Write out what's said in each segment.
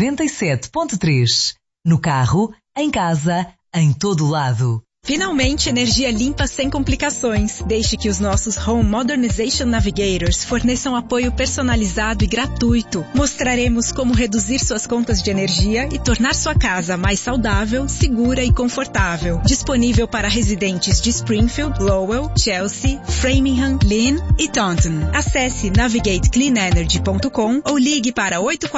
97.3. No carro, em casa, em todo lado. Finalmente, energia limpa sem complicações. Deixe que os nossos Home Modernization Navigators forneçam apoio personalizado e gratuito. Mostraremos como reduzir suas contas de energia e tornar sua casa mais saudável, segura e confortável. Disponível para residentes de Springfield, Lowell, Chelsea, Framingham, Lynn e Taunton. Acesse navigatecleanenergy.com ou ligue para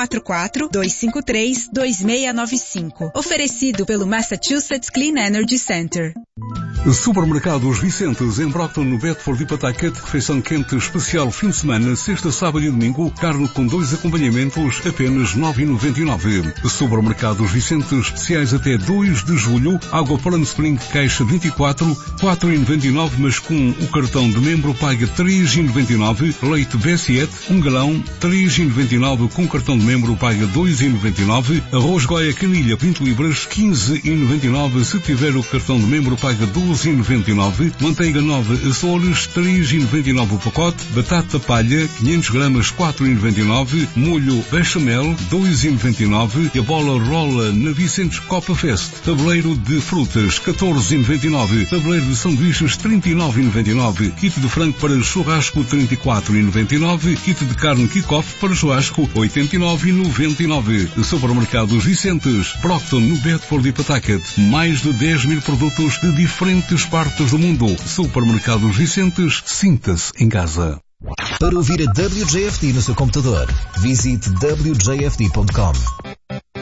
844-253-2695. Oferecido pelo Massachusetts Clean Energy Center. Supermercados Vicentes, em Brockton, no Bedford e Pawtucket, refeição quente especial fim de semana, sexta, sábado e domingo, carne com 2 acompanhamentos, apenas 9,99. Supermercados Vicentes, especiais até 2 de julho, água Poland Spring, caixa 24, 4,99, mas com o cartão de membro paga 3,99, leite V7, 1 galão, 3,99, com cartão de membro paga 2,99, arroz Goia Canilha, 20 libras, 15,99, se tiver o cartão de membro paga 12,99, manteiga 9 Açores, 3,99 o pacote, batata palha, 500 gramas, 4,99, molho bechamel, 2,99 e a bola rola na Vicentes Copa Fest. Tabuleiro de frutas, 14,99, tabuleiro de sanduíches, 39,99, kit de frango para churrasco, 34,99, kit de carne kick-off para churrasco, 89,99. Supermercados Vicentes, Brockton, no Bedford e Pawtucket, mais de 10 mil produtos de diferentes partes do mundo. Supermercados Vicentes, sinta-se em casa. Para ouvir a WJFD no seu computador, visite wjfd.com.